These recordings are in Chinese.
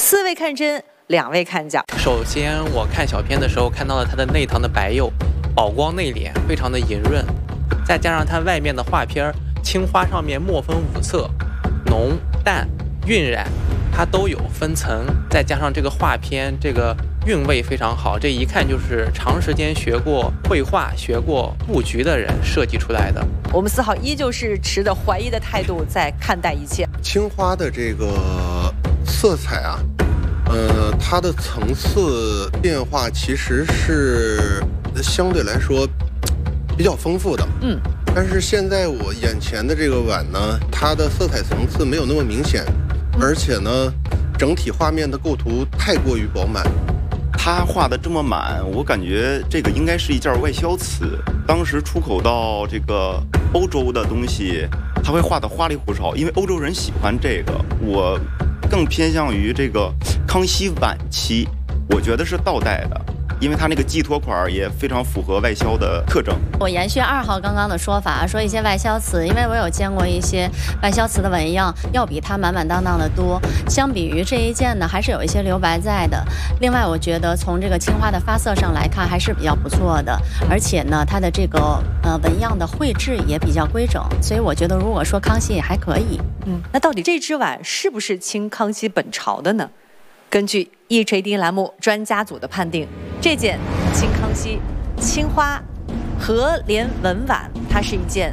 4位看真，2位看假。 首先，我看小片的时候看到了它的内膛的白釉，宝光内敛，非常的莹润，再加上它外面的画片青花上面墨分5色，浓淡晕染它都有分层，再加上这个画片这个韵味非常好，这一看就是长时间学过绘画、学过布局的人设计出来的。 我们4号依旧是持着怀疑的态度在看待一切。 青花的这个色彩啊，它的层次变化其实是相对来说比较丰富的。但是现在我眼前的这个碗呢，它的色彩层次没有那么明显，而且呢，整体画面的构图太过于饱满。 他画的这么满，我感觉这个应该是一件外销瓷。当时出口到这个欧洲的东西，他会画得花里胡哨，因为欧洲人喜欢这个。我更偏向于这个康熙晚期，我觉得是倒带的。因为它那个寄托款也非常符合外销的特征。 我延续2号刚刚的说法，说一些外销瓷，因为我有见过一些外销瓷的纹样，要比它满满当当的多。相比于这一件呢，还是有一些留白在的。另外，我觉得从这个青花的发色上来看，还是比较不错的，而且呢，它的这个纹样的绘制也比较规整，所以我觉得如果说康熙也还可以。 那到底这只碗是不是清康熙本朝的呢？根据EHD栏目专家组的判定，这件清康熙青花和连纹碗，它是一件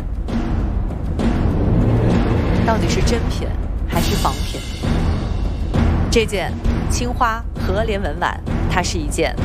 到底是真品还是仿品？这件青花和连纹碗，它是一件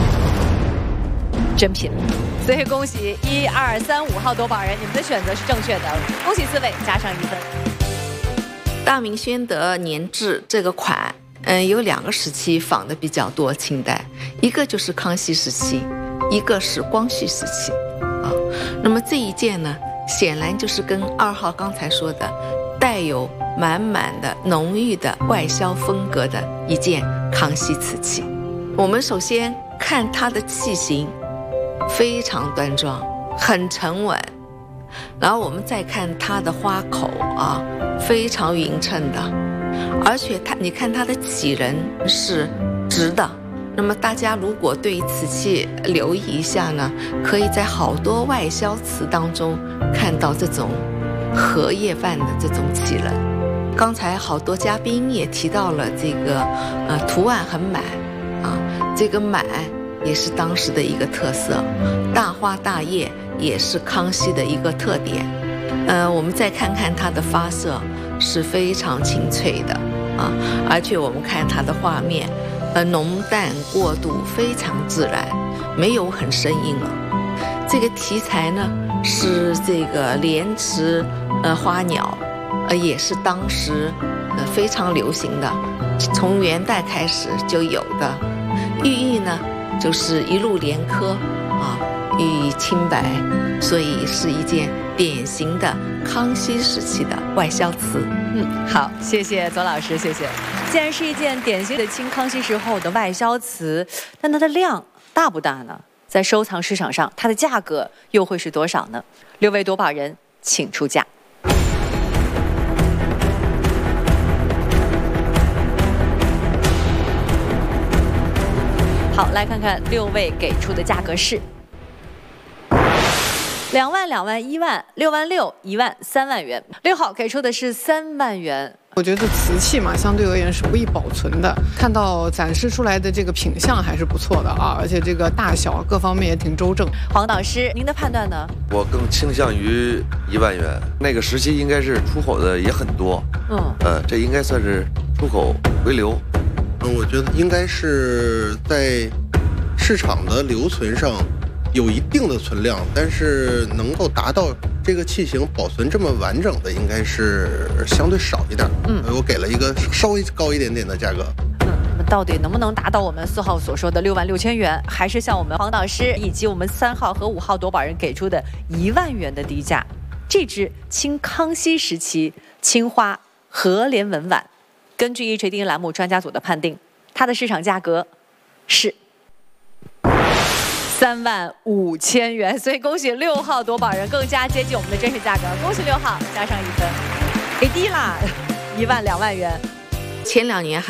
真品。所以恭喜1、2、3、5号夺宝人，你们的选择是正确的，恭喜4位加上1分。 大明宣德年制这个款。有2个时期仿的比较多，清代一个就是康熙时期，一个是光绪时期啊。那么这一件呢，显然就是跟2号刚才说的，带有满满的浓郁的外销风格的一件康熙瓷器。我们首先看它的器型，非常端庄，很沉稳。然后我们再看它的花口啊，非常匀称的。而且你看它的起人是直的，那么大家如果对瓷器留意一下呢，可以在好多外销瓷当中看到这种荷叶瓣的这种起人。刚才好多嘉宾也提到了这个图案很满啊，这个满也是当时的一个特色，大花大叶也是康熙的一个特点。我们再看看它的发色是非常清脆的啊，而且我们看它的画面，浓淡过渡非常自然，没有很生硬了。这个题材呢是这个莲池花鸟，也是当时非常流行的，从元代开始就有的。寓意呢就是一路连科啊，寓意清白，所以是一件典型的康熙时期的外销瓷。 好，谢谢左老师，谢谢。既然是一件典型的清康熙时候的外销瓷，但它的量大不大呢？在收藏市场上，它的价格又会是多少呢？6位夺宝人，请出价。好，来看看6位给出的价格是2万、2万、1万、6万6、1万、3万元。6号给出的是3万元。 我觉得瓷器嘛，相对而言是不易保存的。看到展示出来的这个品相还是不错的啊，而且这个大小各方面也挺周正。 黄导师，您的判断呢？ 我更倾向于1万元。那个时期应该是出口的也很多，这应该算是出口回流。 我觉得应该是在市场的留存上有一定的存量，但是能够达到这个器型保存这么完整的，应该是相对少一点。我给了一个稍微高一点点的价格。 那么到底能不能达到我们4号所说的6万6千元，还是像我们黄导师以及我们3号和5号夺宝人给出的1万元的低价？这只清康熙时期青花和连纹碗，根据EHD栏目专家组的判定，它的市场价格是3万5千元，所以恭喜6号夺宝人更加接近我们的真实价格，恭喜6号加上1分，给低啦，1万2万元。 前2年